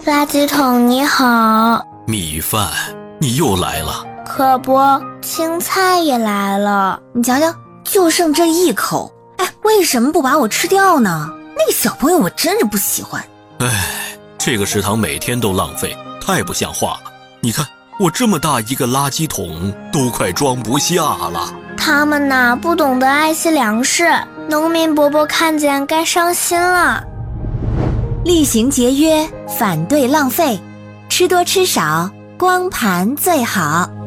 垃圾桶你好。 米饭，你又来了。 可不，青菜也来了。 你瞧瞧，就剩这一口，为什么不把我吃掉呢？那个小朋友我真是不喜欢。 这个食堂每天都浪费，太不像话了。你看，我这么大一个垃圾桶都快装不下了。 他们呐，不懂得爱惜粮食，农民伯伯看见该伤心了。 厉行节约，反对浪费，吃多吃少，光盘最好。